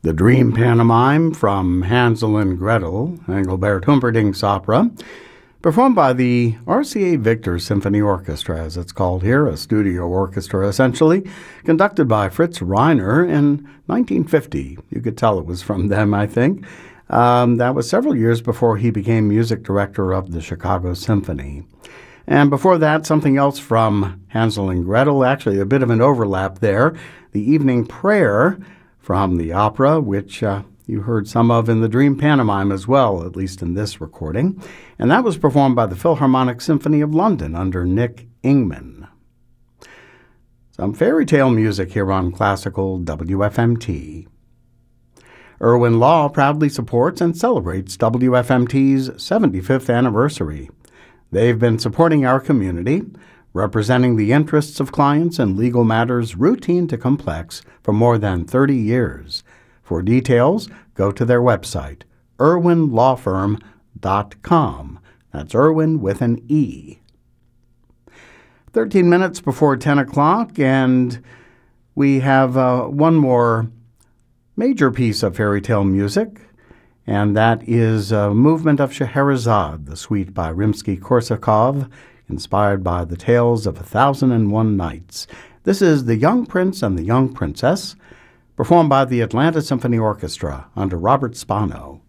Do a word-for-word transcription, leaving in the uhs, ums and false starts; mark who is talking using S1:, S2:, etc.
S1: The Dream Pantomime from Hansel and Gretel, Engelbert Humperdinck's opera, performed by the R C A Victor Symphony Orchestra, as it's called here, a studio orchestra essentially, conducted by Fritz Reiner in nineteen fifty. You could tell it was from them, I think. Um, that was several years before he became music director of the Chicago Symphony. And before that, something else from Hansel and Gretel, actually a bit of an overlap there, the Evening Prayer from the opera, which uh, you heard some of in the Dream Pantomime as well, at least in this recording. And that was performed by the Philharmonic Symphony of London under Nick Ingman. Some fairy tale music here on Classical W F M T. Irwin Law proudly supports and celebrates W F M T's seventy-fifth anniversary. They've been supporting our community, representing the interests of clients in legal matters routine to complex for more than thirty years. For details, go to their website, irwin law firm dot com. That's Irwin with an E. thirteen minutes before ten o'clock, and we have uh, one more major piece of fairy tale music, and that is a movement of Scheherazade, the suite by Rimsky-Korsakov, inspired by the tales of A Thousand and One Nights. This is The Young Prince and the Young Princess, performed by the Atlanta Symphony Orchestra under Robert Spano.